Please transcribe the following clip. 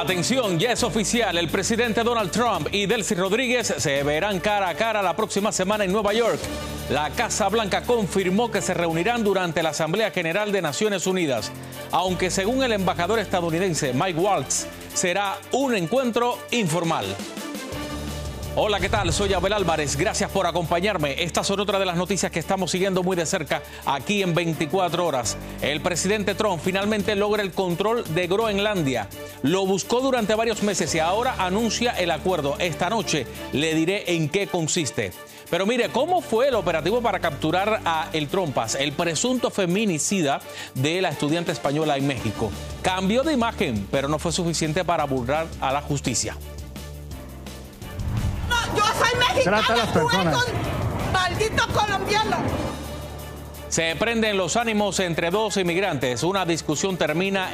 Atención, ya es oficial, el presidente Donald Trump y Delcy Rodríguez se verán cara a cara la próxima semana en Nueva York. La Casa Blanca confirmó que se reunirán durante la Asamblea General de Naciones Unidas, aunque según el embajador estadounidense Mike Waltz, será un encuentro informal. Hola, ¿qué tal? Soy Abel Álvarez. Gracias por acompañarme. Estas son otras de las noticias que estamos siguiendo muy de cerca aquí en 24 horas. El presidente Trump finalmente logra el control de Groenlandia. Lo buscó durante varios meses y ahora anuncia el acuerdo. Esta noche le diré en qué consiste. Pero mire, ¿cómo fue el operativo para capturar a El Trompas, el presunto feminicida de la estudiante española en México? Cambió de imagen, pero no fue suficiente para burlar a la justicia. Yo soy mexicana, Trata a las personas. tú eres un maldito colombiano. Se prenden los ánimos entre dos inmigrantes. Una discusión termina